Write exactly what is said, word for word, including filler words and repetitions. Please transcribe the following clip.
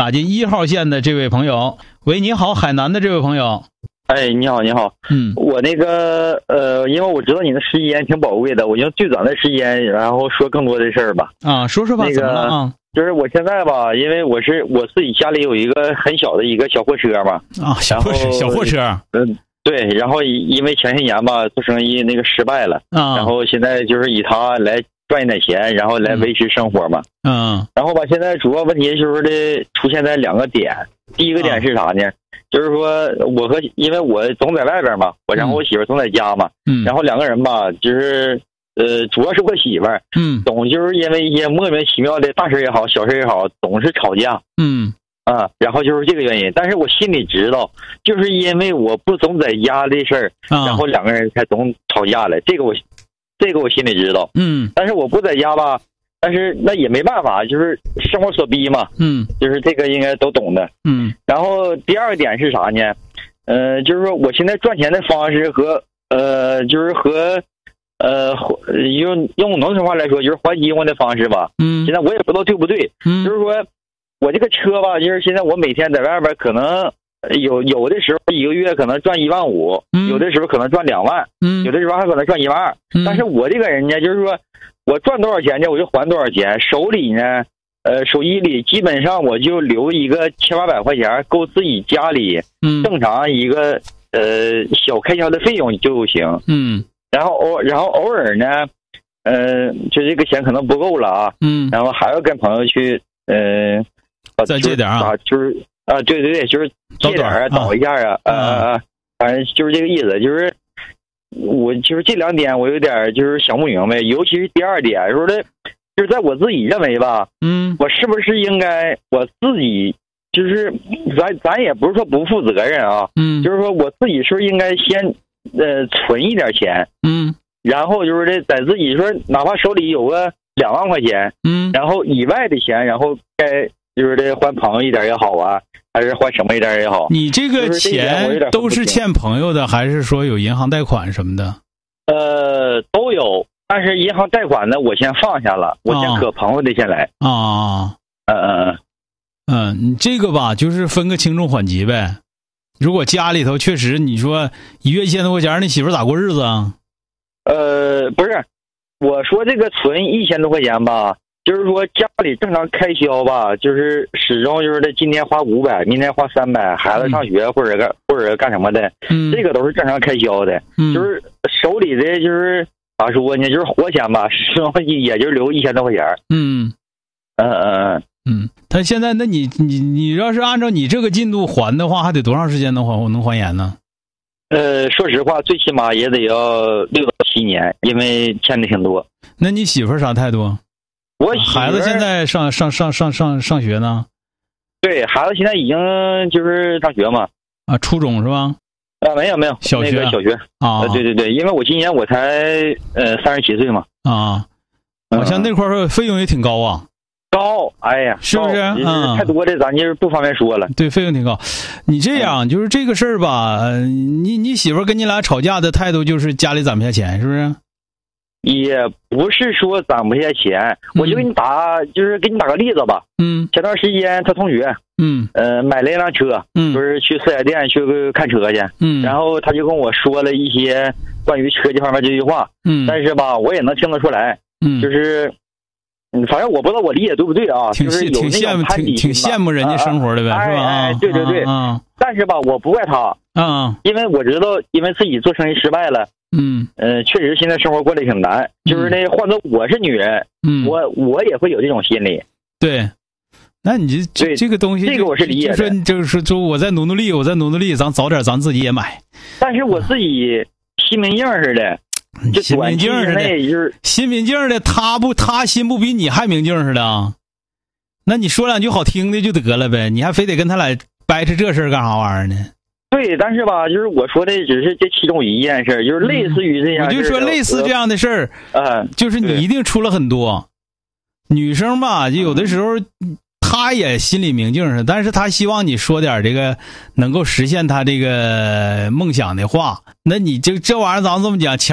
打进一号线的这位朋友。喂，你好，海南的这位朋友。 哎，你好，你好。 嗯， 我那个呃，因为我知道你的时间挺宝贵的，我用最短的时间，然后说更多的事儿吧。 啊，说说吧， 那个怎么了啊？ 就是我现在吧，因为我是我自己家里有一个很小的一个小货车嘛。 啊，小货车，小货车。 嗯，对。然后因为前些年吧，做生意那个失败了， 啊， 然后现在就是以它来赚一点钱，然后来维持生活嘛。 嗯。 然后吧，现在主要问题就是的出现在两个点。第一个点是啥呢？啊，就是说我和因为我总在外边嘛，我然后我媳妇总在家嘛。嗯。然后两个人吧，就是呃，主要是我媳妇儿。嗯。总就是因为一些莫名其妙的大事也好，小事也好，总是吵架。嗯。啊，然后就是这个原因，但是我心里知道，就是因为我不总在家的事儿，啊，然后两个人才总吵架了。这个我，这个我心里知道。嗯。但是我不在家吧。但是那也没办法，就是生活所逼嘛。嗯，就是这个应该都懂的。嗯，然后第二个点是啥呢？呃，就是说我现在赚钱的方式和呃，就是和呃，用用农村话来说，就是还饥荒的方式吧。嗯，现在我也不知道对不对。嗯，就是说我这个车吧，就是现在我每天在外边可能有有的时候一个月可能赚一万五，嗯，有的时候可能赚两万，嗯，有的时候还可能赚一万二。嗯，但是我这个人呢，就是说。我赚多少钱呢，我就还多少钱。手里呢，呃，手机里基本上我就留一个千八百块钱，够自己家里正常一个呃小开销的费用就行。嗯。然后偶然后偶尔呢，呃，就这个钱可能不够了啊。嗯。然后还要跟朋友去，呃， 再借点啊， 就是啊，对对对，就是借点啊，倒一下啊，啊啊，反正就是这个意思，就是。我就是这两点我有点就是想不明白，尤其是第二点说的，就是在我自己认为吧，嗯，我是不是应该我自己就是咱咱也不是说不负责任啊，嗯，就是说我自己是不是应该先呃存一点钱，嗯，然后就是的在自己说哪怕手里有个两万块钱，嗯，然后以外的钱，然后该就是的还朋友一点也好啊。还是还什么一点也好， 你这个钱都是欠朋友的，还是说有银行贷款什么的？ 呃，都有，但是银行贷款呢，我先放下了，我先可朋友的先来。 啊， 嗯嗯嗯， 嗯，你这个吧，就是分个轻重缓急呗。如果家里头确实你说一月一千多块钱，你媳妇咋过日子啊？ 呃，不是，我说这个存一千多块钱吧。就是说家里正常开销吧，就是始终就是的，今天花五百，明天花三百，孩子上学或者干或者干什么的，嗯，这个都是正常开销的。嗯，就是手里的就是咋说呢，就是活钱吧，始终也就留一千多块钱。嗯，嗯嗯嗯，他现在那你你你要是按照你这个进度还的话，还得多长时间能还能还严呢？ 呃，说实话，最起码也得要六到七年，因为欠的挺多。 那你媳妇儿啥态度？ 我孩子现在上上上上上上学呢？ 对，孩子现在已经就是上学嘛。 啊，初中是吧？ 啊，没有没有， 小学、 那个、小学啊、 呃，对对对，因为我今年我才呃三十七岁嘛。 啊，好像那块儿费用也挺高啊。 高，哎呀， 是不是？ 嗯，太多的咱就是不方便说了。 对，费用挺高。你这样、嗯、就是这个事儿吧，你你媳妇儿跟你俩吵架的态度就是家里攒不下钱，是不是？ 也不是说攒不下钱，嗯、我就给你打，就是给你打个例子吧。嗯，前段时间他同学，嗯，呃，买了一辆车，嗯，就是去四 S 店去看车去，嗯，然后他就跟我说了一些关于车这方面这句话，嗯，但是吧，我也能听得出来，嗯，就是，嗯，反正我不知道我理解对不对啊， 挺就是有挺羡慕，挺挺羡慕人家生活的呗， 啊、 是吧？ 哎，对对对，啊、但是吧，我不怪他，啊，因为我知道，因为自己做生意失败了。嗯，呃，确实现在生活过得挺难，就是那换做我是女人，嗯，我我也会有这种心理。 对，那你这这这个东西， 这个我是理解的。 就是就是说，我再努努力，我再努努力，咱早点咱自己也买。 但是我自己心明镜似的，就心明镜似的， 就是心明镜的，他不他心不比你还明镜似的啊？那你说两句好听的就得了呗，你还非得跟他俩掰扯这事儿干啥玩意儿呢？ 对，但是吧，就是我说的只是这其中一件事，就是类似于这样、 嗯，我就说类似这样的事儿， 嗯， 就是你一定出了很多。女生吧，就有的时候她也心里明镜似的，但是她希望你说点这个能够实现她这个梦想的话。那你这这玩意儿，咱们这么讲，钱